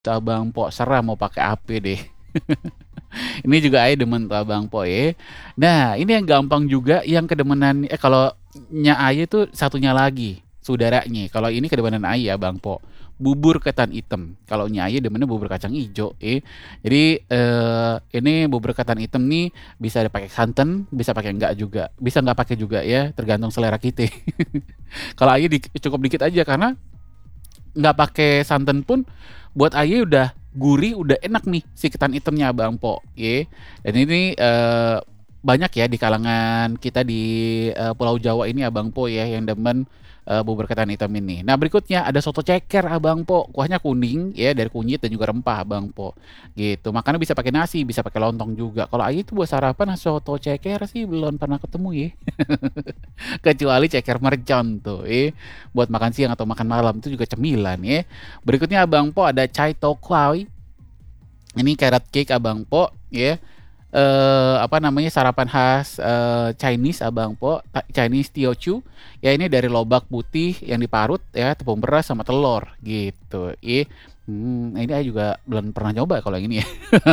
Tuh Abang Po, serah mau pakai apa deh. Ini juga Aye demen tuh Abang Po ya. Nah, ini yang gampang juga yang kedemenan kalau nya Aye tuh satunya lagi, saudaranya. Kalau ini kedemenan Aye Abang Po. Bubur ketan hitam. Kalau nya Aye demennya bubur kacang ijo. Jadi ini bubur ketan hitam nih bisa dipakai santan, bisa pakai enggak juga. Bisa nggak pakai juga ya, tergantung selera kita. Kalau Aye cukup dikit aja karena nggak pakai santan pun buat Aye udah gurih, udah enak nih si ketan hitamnya Bang Po. Ye. Dan ini banyak ya di kalangan kita di Pulau Jawa ini Abang Po ya yang demen bubur ketan hitam ini. Nah berikutnya ada soto ceker Abang Po. Kuahnya kuning ya dari kunyit dan juga rempah Abang Po. Gitu. Makanya bisa pakai nasi, bisa pakai lontong juga. Kalau Aye itu buat sarapan soto ceker sih belum pernah ketemu ya. Kecuali ceker mercon tuh buat makan siang atau makan malam itu juga cemilan ya. Berikutnya Abang Po ada chai tokwai. Ini carrot cake Abang Po ya. Apa namanya sarapan khas Chinese Abang Po, Chinese Teochew. Ya ini dari lobak putih yang diparut ya, tepung beras sama telur gitu. Ini saya juga belum pernah nyoba kalau yang ini ya.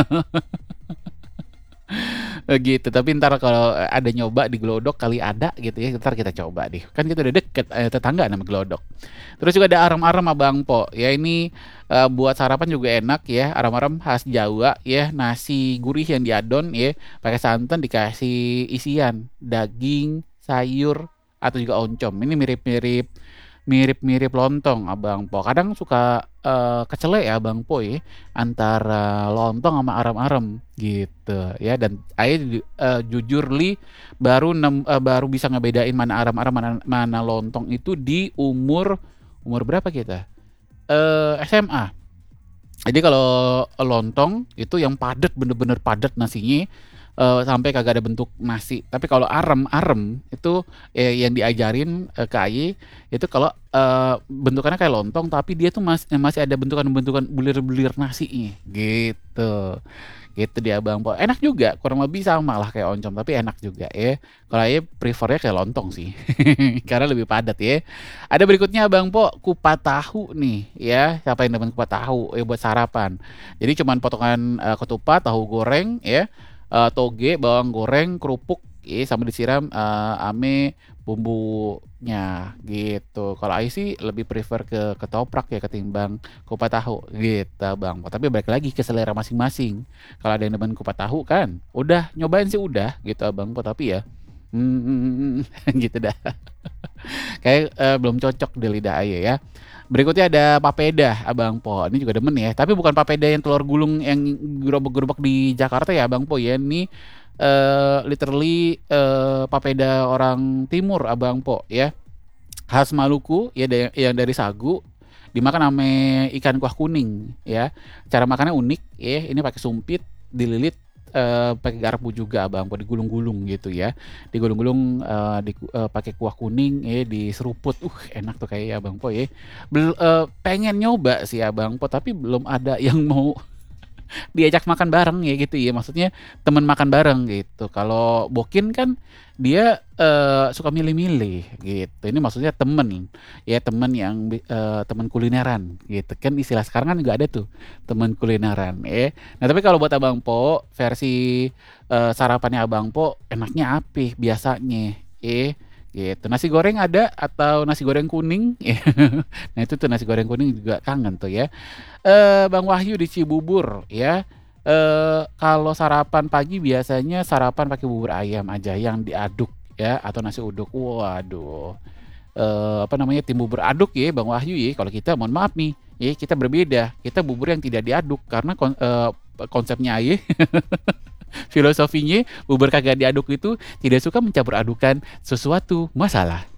Gitu, tapi ntar kalau ada nyoba di Glodok kali ada gitu ya, ntar kita coba deh. Kan kita udah deket, tetangga nama Glodok. Terus juga ada aram-aram Abang Po. Ya ini buat sarapan juga enak ya, aram-aram khas Jawa ya, nasi gurih yang diadon ya, pakai santan dikasih isian, daging, sayur atau juga oncom. Ini mirip-mirip lontong Abang Po. Kadang suka kecelek ya Abang Po ya antara lontong sama aram-aram gitu ya. Dan Aye jujur li baru bisa ngebedain mana aram-aram mana lontong itu di umur umur berapa kita? SMA. Jadi kalau lontong itu yang padat bener-bener padat nasinya sampai kagak ada bentuk nasi. Tapi kalau arem itu yang diajarin ke Ayi itu kalau bentukannya kayak lontong tapi dia tuh masih ada bentukan-bentukan bulir-bulir nasinya gitu. Gitu dia Bang Po. Enak juga, kurang lebih sama lah kayak oncom tapi enak juga ya. Kalau Ayi prefernya kayak lontong sih. Karena lebih padat ya. Ada berikutnya Bang Po, kupat tahu nih ya. Siapa yang demen kupat tahu ya buat sarapan. Jadi cuman potongan ketupat, tahu goreng ya, toge, bawang goreng, kerupuk, sama disiram ame bumbunya gitu. Kalau Ai sih lebih prefer ke ketoprak ya ketimbang kupat tahu gitu Bang. Tapi balik lagi ke selera masing-masing. Kalau ada yang demen kupat tahu kan, udah nyobain sih udah gitu Abang. Tapi ya gitu dah. Kayak belum cocok di lidah Aye ya. Berikutnya ada papeda Abang Po. Ini juga demen ya. Tapi bukan papeda yang telur gulung yang gerobak-gerobak di Jakarta ya Abang Po ya. Ini literally papeda orang timur Abang Po ya. Khas Maluku ya yang dari sagu dimakan sama ikan kuah kuning ya. Cara makannya unik ya. Ini pakai sumpit, dililit pakai garpu juga Abang Po, digulung-gulung gitu ya. Digulung-gulung pakai kuah kuning ya, diseruput. Enak tuh kayak Abang Po ya. Pengen nyoba sih Abang Po tapi belum ada yang mau diajak makan bareng ya gitu ya. Maksudnya temen makan bareng gitu. Kalau Bokin kan dia suka milih-milih gitu. Ini maksudnya temen ya, temen yang temen kulineran gitu. Kan istilah sekarang kan juga ada tuh temen kulineran ya. Nah tapi kalau buat Abang Po versi sarapannya Abang Po enaknya apa biasanya gitu. Nasi goreng ada atau nasi goreng kuning? Nah itu tuh nasi goreng kuning juga kangen tuh ya. Bang Wahyu di Cibubur ya. Kalau sarapan pagi biasanya sarapan pakai bubur ayam aja yang diaduk ya atau nasi uduk. Waduh. Apa namanya tim bubur aduk ya Bang Wahyu ya. Kalau kita mohon maaf nih, ya kita berbeda. Kita bubur yang tidak diaduk karena konsepnya ya. Filosofinya bubur kagak diaduk itu tidak suka mencampur adukan sesuatu masalah.